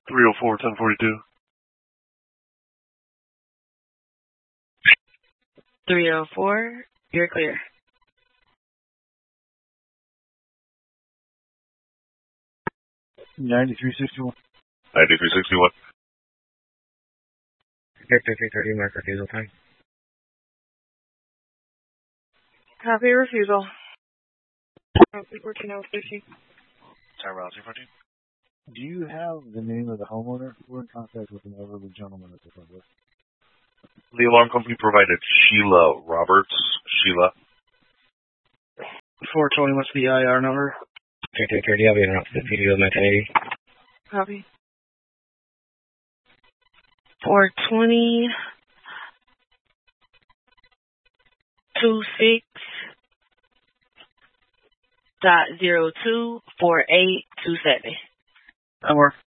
304, 1042. 304, you're clear. $93.61. 9361. Victor 330, mark refusal time. Copy refusal. Route 14, I was 13. Sorry, Route 14. Do you have the name of the homeowner? We're in contact with an elderly gentleman at the front desk. The alarm company provided Sheila Roberts. Sheila. 420, what's the IR number? 330, I'll be in route to the PD with my 1080. Copy. 420 26.024827. That works.